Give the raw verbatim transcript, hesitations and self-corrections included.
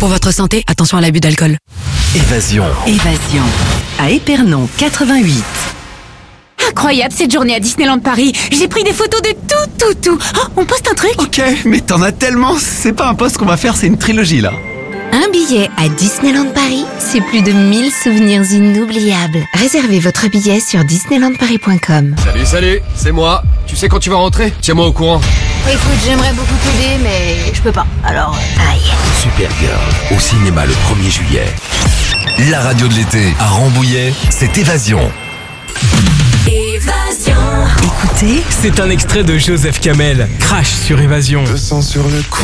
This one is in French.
Pour votre santé, attention à l'abus d'alcool. Évasion. Évasion. À Épernon, quatre-vingt-huit. Incroyable cette journée à Disneyland Paris. J'ai pris des photos de tout, tout, tout. Oh, on poste un truc? Ok, mais t'en as tellement, c'est pas un post qu'on va faire, c'est une trilogie là. Un billet à Disneyland Paris, c'est plus de mille souvenirs inoubliables. Réservez votre billet sur disneyland paris point com. Salut, salut, c'est moi. Tu sais quand tu vas rentrer? Tiens-moi au courant. Écoute, j'aimerais beaucoup t'aider, mais je peux pas. Alors, aïe. Supergirl, au cinéma le premier juillet. La radio de l'été à Rambouillet, c'est Évasion. Écoutez, C'est un extrait de Joseph Kamel, Crash sur Évasion. Je sens sur le coup.